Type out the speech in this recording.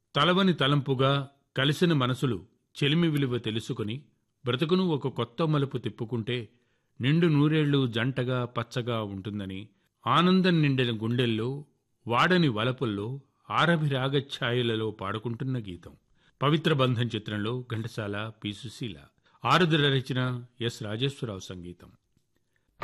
తలవని తలంపుగా కలిసిన మనసులు చెలిమి విలువ తెలుసుకుని బ్రతుకును ఒక కొత్త మలుపు తిప్పుకుంటే నిండు నూరేళ్లు జంటగా పచ్చగా ఉంటుందని ఆనందం నిండిన గుండెల్లో వాడని వలపుల్లో ఆరభిరాగఛాయలలో పాడుకుంటున్న గీతం. పవిత్ర బంధం చిత్రంలో ఘంటసాల, పి. సుశీల. ఆరుద్ర రచన, ఎస్. రాజేశ్వరరావు సంగీతం.